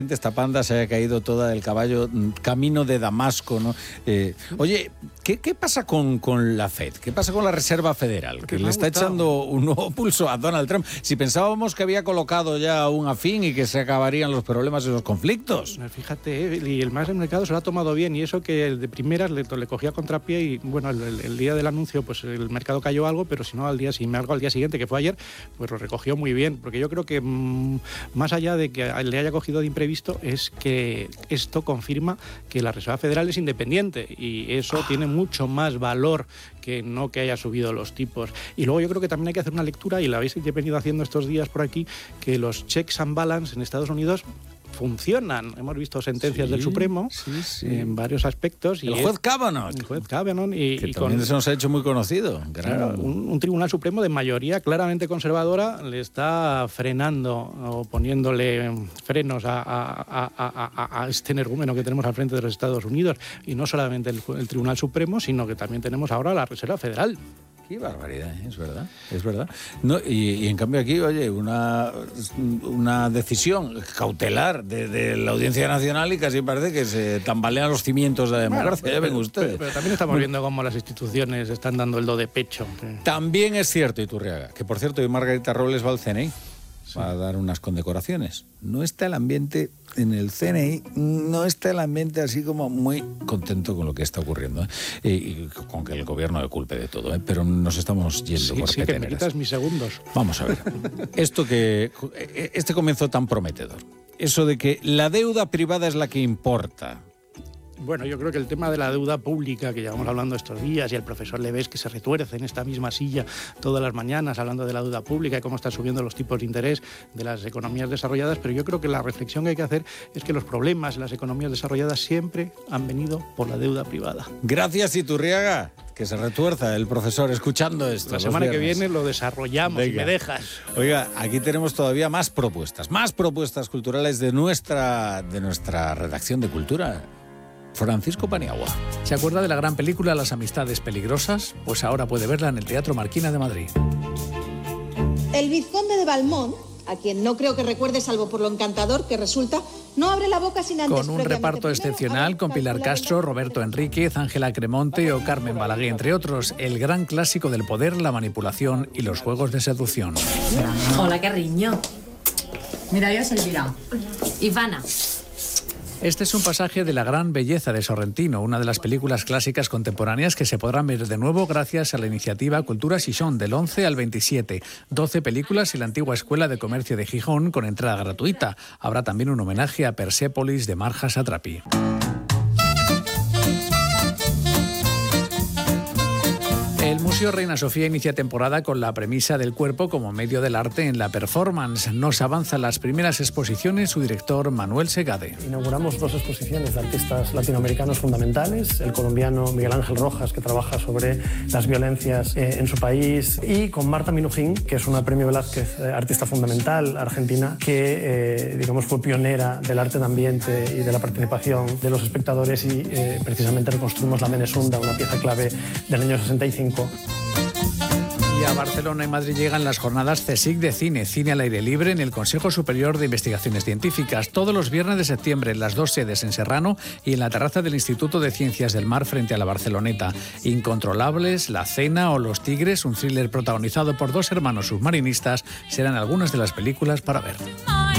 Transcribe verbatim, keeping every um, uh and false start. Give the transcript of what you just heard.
esta panda se haya caído toda del caballo camino de Damasco, ¿no? Eh, oye, ¿qué, qué pasa con, con la Fed? ¿Qué pasa con la Reserva Federal? Que le está echando un nuevo pulso a Donald Trump. Si pensábamos que había colocado ya un afín y que se acabarían los problemas y los conflictos. Fíjate, y el más del mercado se lo ha tomado bien, y eso que de primeras le, le cogía contrapié y, bueno, el, el, el día del anuncio, pues el mercado cayó algo, pero si no, al día, sin algo al día siguiente, que fue ayer, pues lo recogió muy bien, porque yo creo que mmm, más allá de que le haya cogido de imprevisto, es que esto confirma que la Reserva Federal es independiente y eso ah. tiene mucho más valor que no que haya subido los tipos. Y luego yo creo que también hay que hacer una lectura, y la habéis venido haciendo estos días por aquí, que los checks and balance en Estados Unidos funcionan. Hemos visto sentencias sí, del Supremo sí, sí. en varios aspectos. Y el juez Kavanaugh. El juez Kavanaugh. Y, que y también con, se nos ha hecho muy conocido. Claro, un, un Tribunal Supremo de mayoría claramente conservadora le está frenando o poniéndole frenos a, a, a, a, a este energúmeno que tenemos al frente de los Estados Unidos. Y no solamente el, el Tribunal Supremo, sino que también tenemos ahora la Reserva Federal. Qué barbaridad, es verdad, es verdad. No, y, y en cambio aquí, oye, una, una decisión cautelar de, de la Audiencia Nacional y casi parece que se tambalean los cimientos de la democracia, bueno, pero, ya ven ustedes. Pero, pero también estamos bueno, viendo cómo las instituciones están dando el do de pecho. También es cierto, Iturriaga, que por cierto hoy Margarita Robles va al C N I. Sí. Va a dar unas condecoraciones. No está el ambiente en el C N I, no está el ambiente así como muy contento con lo que está ocurriendo, ¿eh? y, y con que el gobierno le culpe de todo, ¿eh? Pero nos estamos yendo sí, por sí, peteneras. Que me quitas mis segundos. Vamos a ver. Esto que este comienzo tan prometedor, eso de que la deuda privada es la que importa. Bueno, yo creo que el tema de la deuda pública, que llevamos hablando estos días, y el profesor Leves que se retuerce en esta misma silla todas las mañanas hablando de la deuda pública y cómo están subiendo los tipos de interés de las economías desarrolladas, pero yo creo que la reflexión que hay que hacer es que los problemas en las economías desarrolladas siempre han venido por la deuda privada. Gracias, Iturriaga. Que se retuerza el profesor escuchando esto. La semana que viene lo desarrollamos. Venga. Y me dejas. Oiga, aquí tenemos todavía más propuestas, más propuestas culturales de nuestra, de nuestra redacción de cultura. Francisco Paniagua. ¿Se acuerda de la gran película Las amistades peligrosas? Pues ahora puede verla en el Teatro Marquina de Madrid. El vizconde de Valmont, a quien no creo que recuerde salvo por lo encantador que resulta, no abre la boca sin antes... Con un reparto excepcional, con Pilar Castro, Roberto Enríquez, Ángela Cremonte o Carmen Balaguer, entre otros. El gran clásico del poder, la manipulación y los juegos de seducción. Hola, cariño. Mira, yo soy Elvira. Ivana. Este es un pasaje de La gran belleza de Sorrentino, una de las películas clásicas contemporáneas que se podrán ver de nuevo gracias a la iniciativa Cultura Xixón del once al veintisiete. doce películas y la antigua Escuela de Comercio de Gijón con entrada gratuita. Habrá también un homenaje a Persépolis de Marja Satrapi. El Museo Reina Sofía inicia temporada con la premisa del cuerpo como medio del arte en la performance. Nos avanzan las primeras exposiciones su director Manuel Segade. Inauguramos dos exposiciones de artistas latinoamericanos fundamentales, el colombiano Miguel Ángel Rojas, que trabaja sobre las violencias eh, en su país, y con Marta Minujín, que es una Premio Velázquez, eh, artista fundamental argentina, que eh, digamos fue pionera del arte de ambiente y de la participación de los espectadores, y eh, precisamente reconstruimos la Menesunda, una pieza clave del año sesenta y cinco. Y a Barcelona y Madrid llegan las jornadas CSIC de cine, cine al aire libre en el Consejo Superior de Investigaciones Científicas, todos los viernes de septiembre en las dos sedes en Serrano y en la terraza del Instituto de Ciencias del Mar frente a la Barceloneta. Incontrolables, La Cena o Los Tigres, un thriller protagonizado por dos hermanos submarinistas, serán algunas de las películas para ver.